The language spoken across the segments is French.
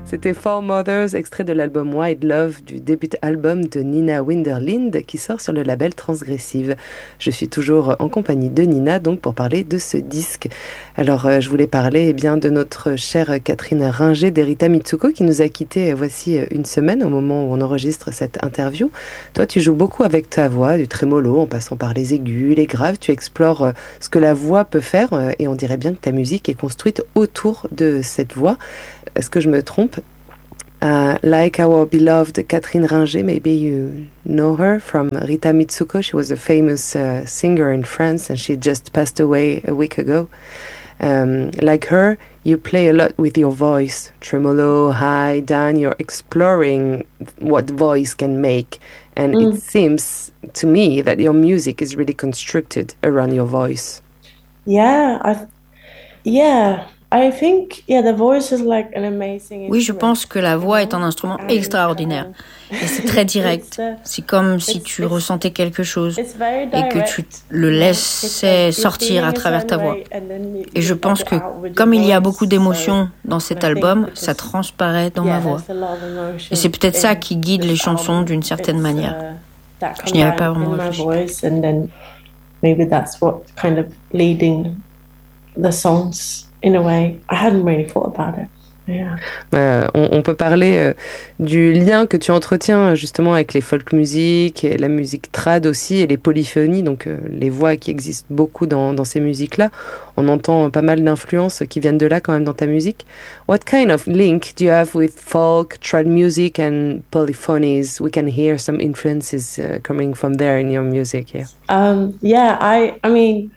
C'était Four Mothers, extrait de l'album Wide Love du début album de Nina Winderlind qui sort sur le label Transgressive. Je suis toujours en compagnie de Nina donc pour parler de ce disque. Alors je voulais parler bien de notre chère Catherine Ringer d'Erita Mitsuko qui nous a quittés voici une semaine au moment où on enregistre cette interview. Toi tu joues beaucoup avec ta voix, du trémolo en passant par les aigus, les graves, tu explores ce que la voix peut faire et on dirait bien que ta musique est construite autour de cette voix. Est-ce que je me trompe? Like our beloved Catherine Ringer, maybe you know her from Rita Mitsuko. She was a famous singer in France and she just passed away a week ago. Like her, you play a lot with your voice, tremolo, high, down. You're exploring what voice can make. And it Mm. seems to me that your music is really constructed around your voice. Yeah, yeah, I think the voice is like an amazing Oui, je instrument, pense que la voix est un instrument and extraordinaire. Et c'est très direct. it's C'est comme si it's tu it's ressentais quelque chose it's very et que tu direct. le It's like laissais you're sortir à feeling a travers ta certain voix. way and then Et je you pense let que it out with your comme il y a beaucoup voice. d'émotions dans And cet I think album, ça because transparaît dans ma voix. there's a lot of Et c'est emotion peut-être ça in qui guide this les chansons album. d'une certaine manière. That Je comes n'y avais pas out in vraiment my réfléchi. voice, and then maybe that's what kind of leading the songs in a way. I hadn't really thought about it. Yeah. On peut parler du lien que tu entretiens justement avec les folk music et la musique trad aussi et les polyphonies, donc les voix qui existent beaucoup dans ces musiques-là. On entend pas mal d'influences qui viennent de là quand même dans ta musique. What kind of link do you have with folk, trad music and polyphonies? We can hear some influences coming from there in your music, yeah. Yeah, I mean,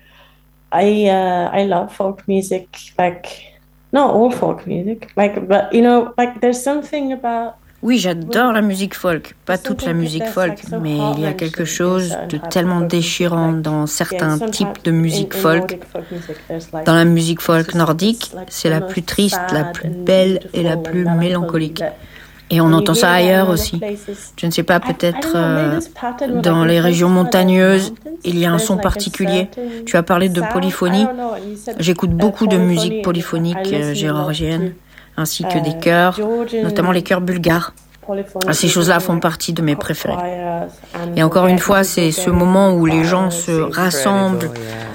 I love folk music, like not all folk music, like, but like there's something about Oui, j'adore la musique folk, pas toute la musique folk, mais il y a quelque chose de tellement déchirant dans certains types de musique folk. Dans la musique folk nordique, c'est la plus triste, la plus belle et la plus mélancolique. Et on entend ça ailleurs aussi. Je ne sais pas, peut-être dans les régions montagneuses, il y a un son particulier. Tu as parlé de polyphonie. J'écoute beaucoup de musique polyphonique géorgienne, ainsi que des chœurs, notamment les chœurs bulgares. Ces choses-là font partie de mes préférés. Et encore une fois, c'est ce moment où les gens se rassemblent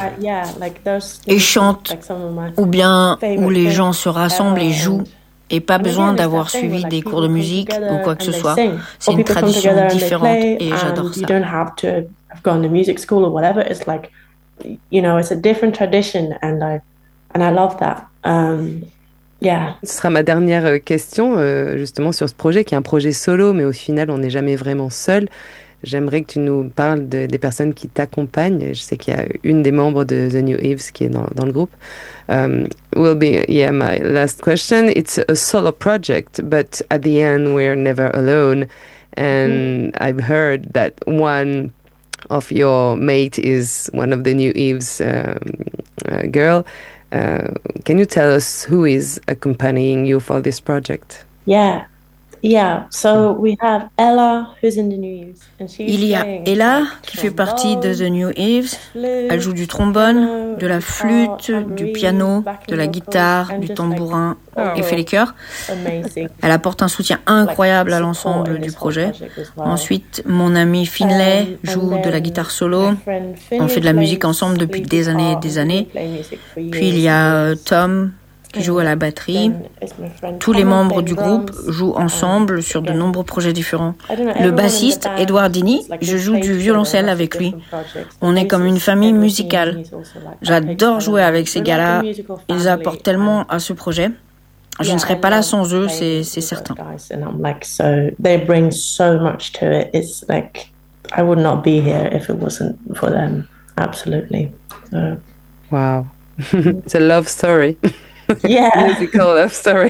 et chantent, ou bien où les gens se rassemblent et jouent. Et pas besoin d'avoir suivi des cours de musique ou quoi que ce soit. C'est une tradition différente et j'adore ça. You don't have to have gone to music school or whatever. It's like, it's a different tradition, and I love that. Yeah. Ce sera ma dernière question justement sur ce projet qui est un projet solo, mais au final on n'est jamais vraiment seul. J'aimerais que tu nous parles des personnes qui t'accompagnent. Je sais qu'il y a une des membres de The New Eves qui est dans le groupe. Will be my last question. It's a solo project, but at the end we're never alone. And I've heard that one of your mate is one of the New Eves girl. Can you tell us who is accompanying you for this project? Yeah, so we have Ella, who's in the New Eves, and she's Il y a playing Ella like qui fait partie de The New Eves. flute, Elle joue du trombone, piano, de la flûte, guitar, du tambourine, piano, backing de la vocals, guitare, and du just, tambourin like, et fait les chœurs. amazing. Elle apporte un soutien incroyable à l'ensemble du projet. Ensuite, mon ami Finlay joue de la guitare solo. On fait de la musique ensemble depuis des années et des années. Puis il y a Tom qui joue à la batterie. Tous les membres du groupe jouent ensemble sur de nombreux projets différents. Le bassiste, Edouard Dini, je joue du violoncelle avec lui. On est comme une famille musicale. J'adore jouer avec ces gars-là. Ils apportent tellement à ce projet. Je ne serais pas là sans eux, c'est certain. They bring so much to it. It's like I would not be here if it wasn't for them. Absolutely. Wow. It's a love story. Yeah. Musical love story.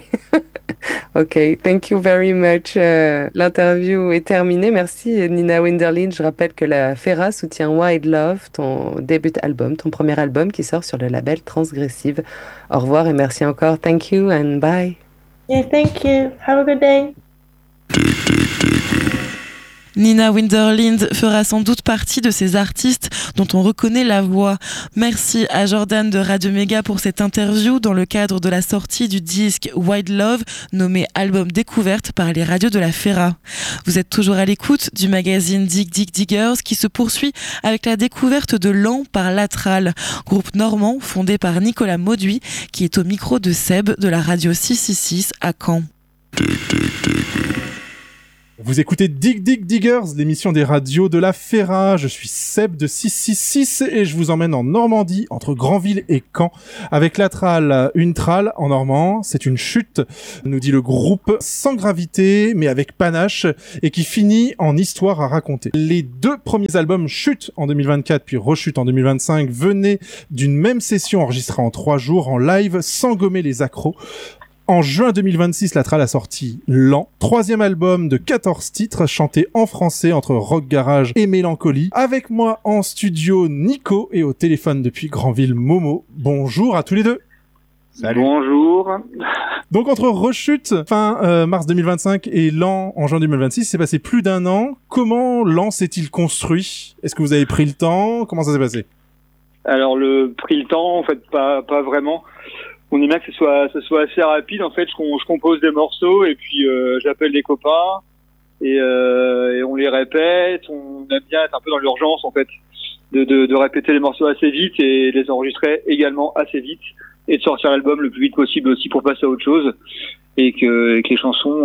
Ok, thank you very much. L'interview est terminée. Merci Nina Winderlind. Je rappelle que la FERA soutient Wide Love, ton début album, ton premier album qui sort sur le label Transgressive. Au revoir et merci encore. Thank you and bye. Yeah, thank you. Have a good day. Nina Winderlind fera sans doute partie de ces artistes dont on reconnaît la voix. Merci à Jordan de Radio Méga pour cette interview dans le cadre de la sortie du disque Wild Love, nommé album découverte par les radios de la Ferra. Vous êtes toujours à l'écoute du magazine Dig Dig Diggers qui se poursuit avec la découverte de Lan par Latral, groupe normand fondé par Nicolas Mauduit qui est au micro de Seb de la radio 666 à Caen. Vous écoutez Dig Dig Diggers, l'émission des radios de la Ferra. Je suis Seb de 666 et je vous emmène en Normandie, entre Granville et Caen, avec la trale. Une trale en normand, c'est une chute, nous dit le groupe, sans gravité, mais avec panache, et qui finit en histoire à raconter. Les 2 premiers albums, Chute en 2024, puis Rechute en 2025, venaient d'une même session enregistrée en 3 jours, en live, sans gommer les accros. En juin 2026, la trale a sorti Lan, 3e album de 14 titres chantés en français entre rock garage et mélancolie. Avec moi en studio, Nico, et au téléphone depuis Granville, Momo. Bonjour à tous les deux. Salut. Bonjour. Donc entre Rechute, fin mars 2025, et Lan en juin 2026, c'est passé plus d'1 an. Comment Lan s'est-il construit ? Est-ce que vous avez pris le temps ? Comment ça s'est passé ? Alors pris le temps, en fait, pas vraiment. On aime bien que ce soit assez rapide. En fait, je compose des morceaux et puis j'appelle des copains et on les répète. On aime bien être un peu dans l'urgence, en fait, de répéter les morceaux assez vite et les enregistrer également assez vite et de sortir l'album le plus vite possible aussi pour passer à autre chose et que les chansons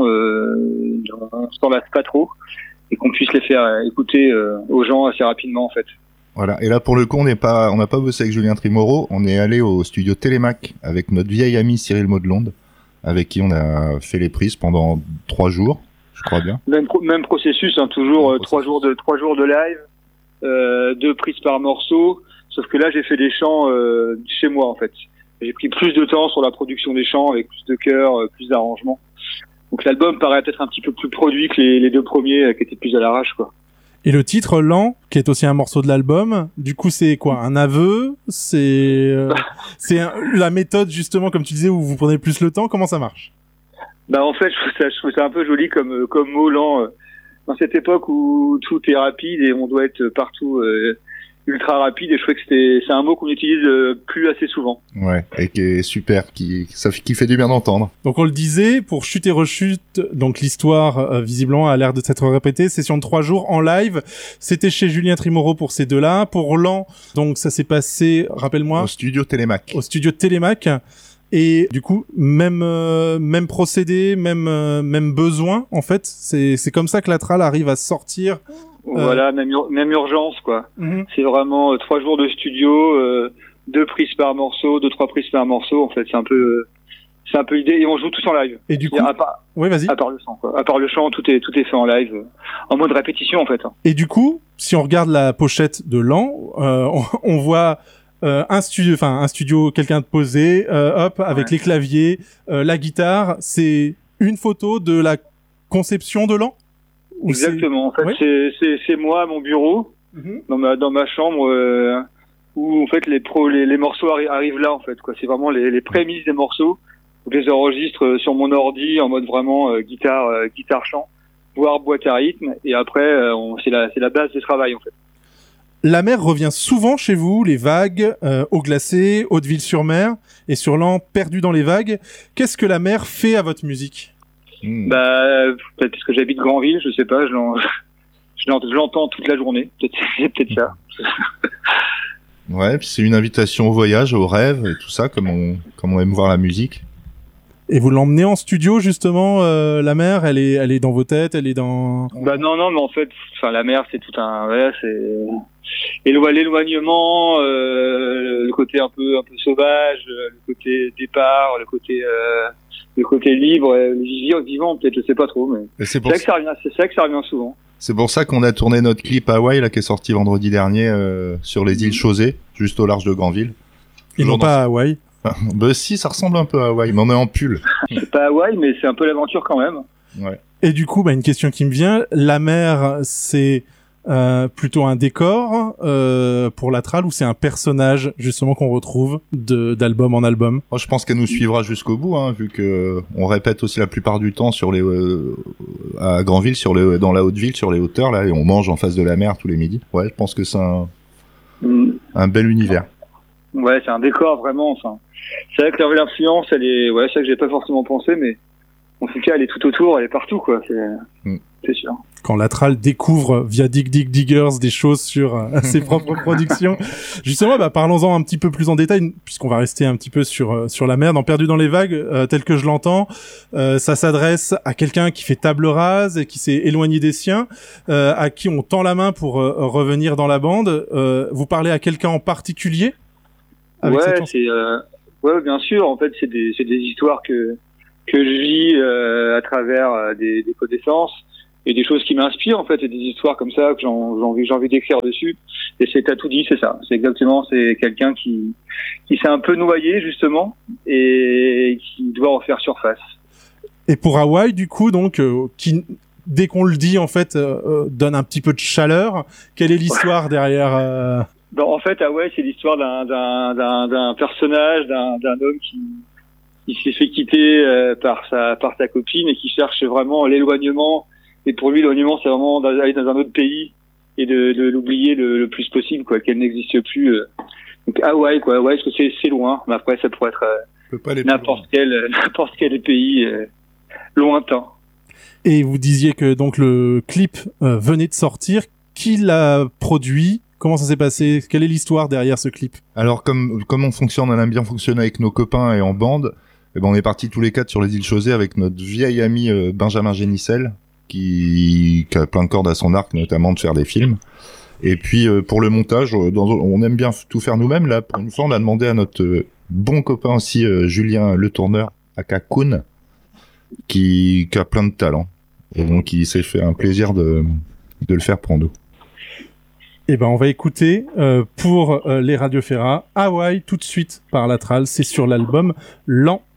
on s'en lasse pas trop et qu'on puisse les faire écouter aux gens assez rapidement, en fait. Voilà. Et là, pour le coup, on n'a pas bossé avec Julien Trimoro. On est allé au studio Télémac avec notre vieil ami Cyril Maudelonde, avec qui on a fait les prises pendant 3 jours, je crois bien. Même processus, hein, toujours 3 jours de live, 2 prises par morceau. Sauf que là, j'ai fait des chants chez moi, en fait. J'ai pris plus de temps sur la production des chants, avec plus de chœurs, plus d'arrangements. Donc l'album paraît peut-être un petit peu plus produit que les 2 premiers, qui étaient plus à l'arrache, quoi. Et le titre Lan, qui est aussi un morceau de l'album, du coup c'est quoi, un aveu ? C'est la méthode justement, comme tu disais, où vous prenez plus le temps. Comment ça marche ? Bah en fait, je trouve ça un peu joli comme mot, Lan. Dans cette époque où tout est rapide et on doit être partout ultra rapide, et je trouvais que c'est un mot qu'on utilise plus assez souvent. Ouais, et qui est super, qui fait du bien d'entendre. Donc on le disait, pour Chute et Rechute, donc l'histoire visiblement a l'air de s'être répétée, session de 3 jours en live, c'était chez Julien Trimoro pour ces 2-là. Pour Lan, donc ça s'est passé, rappelle-moi, au studio Télémac. Au studio Télémac. Et du coup, même procédé, même besoin, en fait, c'est comme ça que la trale arrive à sortir. Voilà, même urgence, quoi. Mm-hmm. C'est vraiment 3 jours de studio, 2 prises par morceau, 2-3 prises par morceau. En fait, c'est un peu l'idée. Et on joue tous en live. Et du coup, oui, vas-y. À part le chant, quoi. À part le chant, tout est fait en live, en mode répétition, en fait. Et du coup, si on regarde la pochette de Lan, on voit un studio, quelqu'un de posé, avec les claviers, la guitare. C'est une photo de la conception de Lan. Exactement. En fait, c'est moi à mon bureau, dans ma chambre, où en fait les morceaux arrivent là, en fait, quoi. C'est vraiment les prémices des morceaux. Je les enregistre sur mon ordi en mode vraiment guitare chant, voire boîte à rythme, et après c'est la base du travail, en fait. La mer revient souvent chez vous, les vagues, eau glacée, Hauteville-sur-Mer, et sur Lan, perdu dans les vagues. Qu'est-ce que la mer fait à votre musique ? Bah, peut-être parce que j'habite Granville, je sais pas, je l'entends toute la journée. Peut-être ça. Ouais, puis c'est une invitation au voyage, au rêve, et tout ça, comme on aime voir la musique. Et vous l'emmenez en studio, justement, la mer, elle est dans vos têtes, elle est dans... Bah non, mais en fait, la mer, c'est tout un... Ouais, c'est... l'éloignement, le côté un peu sauvage, le côté départ, le côté libre, vivant, peut-être, je sais pas trop, mais c'est vrai que ça revient souvent. C'est pour ça qu'on a tourné notre clip à Hawaï, là, qui est sorti vendredi dernier, sur les îles Chausey, juste au large de Granville. Et non pas à Hawaï. Bah si, ça ressemble un peu à Hawaï, mais on est en pull. C'est pas Hawaï, mais c'est un peu l'aventure quand même. Ouais. Et du coup, une question qui me vient, la mer, c'est plutôt un décor pour Latral, ou c'est un personnage justement qu'on retrouve d'album en album? Moi, je pense qu'elle nous suivra jusqu'au bout, hein, vu que on répète aussi la plupart du temps sur les à Granville, dans la Haute-Ville, sur les hauteurs là, et on mange en face de la mer tous les midis. Ouais, je pense que c'est un bel univers. Ouais, c'est un décor vraiment. Enfin, c'est vrai que l'influence, c'est vrai que j'ai pas forcément pensé, mais en tout cas, elle est tout autour, elle est partout, quoi. C'est sûr. Quand Latral découvre via Dig Dig Diggers des choses sur ses propres productions. Justement, parlons-en un petit peu plus en détail, puisqu'on va rester un petit peu sur la mer. Dans Perdu dans les vagues, tel que je l'entends, ça s'adresse à quelqu'un qui fait table rase et qui s'est éloigné des siens, à qui on tend la main pour revenir dans la bande. Vous parlez à quelqu'un en particulier? Ouais, ouais, bien sûr. En fait, c'est des histoires que je vis à travers des connaissances et des choses qui m'inspirent, en fait, et des histoires comme ça que j'ai envie d'écrire dessus. Et t'as tout dit, c'est ça. C'est quelqu'un qui s'est un peu noyé, justement, et qui doit refaire surface. Et pour Hawaï, du coup, donc, qui, dès qu'on le dit, en fait, donne un petit peu de chaleur. Quelle est l'histoire derrière En fait, Hawaï, c'est l'histoire d'un personnage, d'un homme qui s'est fait quitter par sa copine et qui cherche vraiment l'éloignement. Et pour lui, l'éloignement, c'est vraiment d'aller dans un autre pays et de l'oublier le plus possible, quoi, qu'elle n'existe plus. Donc Hawaï, quoi. Hawaï, parce que c'est loin. Mais après, ça pourrait être n'importe quel pays lointain. Et vous disiez que donc le clip venait de sortir. Qui l'a produit? Comment ça s'est passé? Quelle est l'histoire derrière ce clip? Alors, comme on fonctionne, on aime bien fonctionner avec nos copains et en bande. On est partis tous les 4 sur les îles Chausey avec notre vieil ami Benjamin Génissel, qui a plein de cordes à son arc, notamment de faire des films. Et puis pour le montage, on aime bien tout faire nous-mêmes. Là, pour une fois, on a demandé à notre bon copain aussi, Julien Le Tourneur, aka Koun, qui a plein de talent. Et donc, il s'est fait un plaisir de le faire pour nous. Eh ben, on va écouter pour les Radio Ferra Hawaï tout de suite par Latral. C'est sur l'album Lent.